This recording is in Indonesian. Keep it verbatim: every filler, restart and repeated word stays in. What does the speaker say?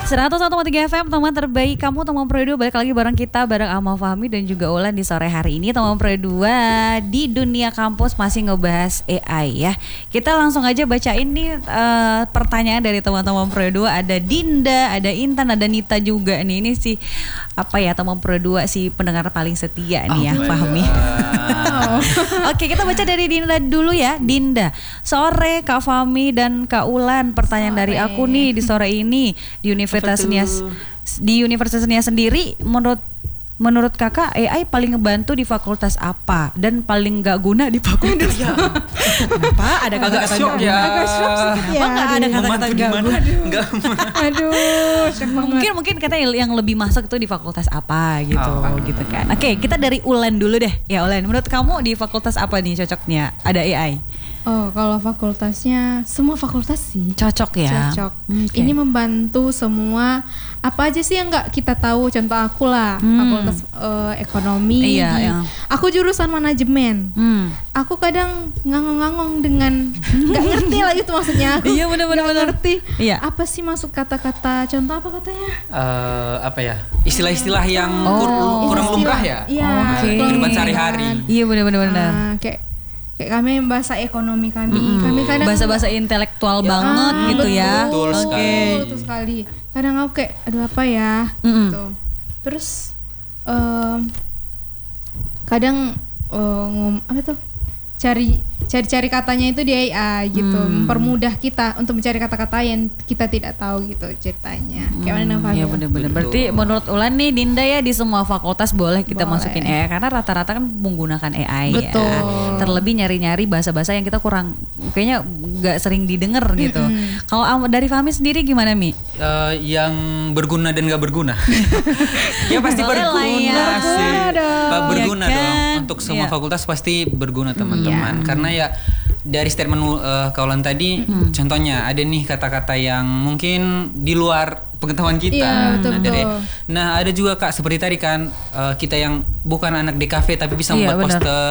seratus satu koma tiga F M, teman terbaik kamu, teman Pro dua balik lagi bareng kita, bareng Amal Fahmi dan juga Ulan di sore hari ini. Teman Pro dua di dunia kampus masih ngebahas A I ya. Kita langsung aja bacain nih uh, pertanyaan dari teman-teman Pro dua. Ada Dinda, ada Intan, ada Nita juga nih. Ini sih apa ya, teman Pro dua si pendengar paling setia nih ya, oh, Fahmi. Oke, kita baca dari Dinda dulu ya. Dinda, sore Kak Fahmi dan Kak Ulan, pertanyaan sore dari aku nih di sore ini. Di Universitasnya di Universitasnya sendiri, menurut menurut Kakak A I paling ngebantu di fakultas apa dan paling nggak guna di fakultas apa? Kenapa ada kata-kata nggak ya? Agak shock sih. Kenapa nggak ada kata-kata nggak guna? Enggak. Aduh, mungkin mungkin kata yang lebih masuk tuh di fakultas apa gitu, oh, gitu kan. Oke, kita dari Ulan dulu deh. Ya Ulan, menurut kamu di fakultas apa nih cocoknya ada A I? Oh, kalau fakultasnya semua fakultas sih cocok ya. Cocok. Okay. Ini membantu semua. Apa aja sih yang nggak kita tahu? Contoh aku lah, hmm. fakultas uh, ekonomi. Iya, iya. Aku jurusan manajemen. Hmm. Aku kadang ngangong-ngangong dengan nggak ngerti lah itu maksudnya. Aku iya benar-benar ngerti. Iya. Apa sih masuk kata-kata? Contoh apa katanya? Uh, apa ya? Istilah-istilah yang oh. kur- kurang Istilah, lumrah ya. Iya. Okay. Kehidupan sehari-hari. Iya benar-benar. Uh, kayak kayak kami bahasa ekonomi kami, mm-hmm. kami kadang bahasa-bahasa intelektual ya, banget ah, gitu betul, ya. Betul okay. sekali. Betul sekali. Kadang aku kayak aduh apa ya, mm-hmm. gitu. Terus um, kadang uh, ngom apa tuh? Cari cari-cari katanya itu di A I gitu, hmm. mempermudah kita untuk mencari kata-kata yang kita tidak tahu gitu ceritanya. Hmm. Kayak mana Fahmi? Iya benar-benar. Berarti menurut Ulan nih Dinda ya di semua fakultas boleh kita boleh. masukin A I karena rata-rata kan menggunakan A I. Betul. Ya. Terlebih nyari-nyari bahasa-bahasa yang kita kurang kayaknya nggak sering didengar gitu. Mm-hmm. Kalau dari Fahmi sendiri gimana Mi? Uh, yang berguna dan nggak berguna. Ya pasti boleh berguna ya. sih. Pak berguna ya kan? Dong. Untuk semua ya. fakultas pasti berguna teman-teman. Ya. Karena ya dari statement uh, kaulan tadi, mm-hmm. contohnya ada nih kata-kata yang mungkin di luar pengetahuan kita. Iya, betul, nah, dari, betul. nah ada juga Kak seperti tadi kan uh, kita yang bukan anak D K V tapi bisa iya, membuat bener. poster.